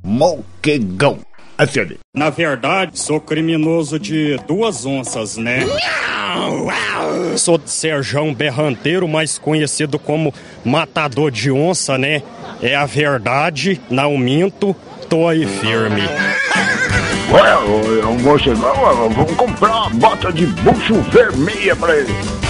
Moquegão. Acione. Na verdade, sou criminoso de 2 onças, né? Sou de Serjão Berranteiro, mais conhecido como Matador de Onça, né? É a verdade, não minto, tô aí firme. Ué, eu vou chegar, vamos comprar uma bota de bucho vermelha pra ele.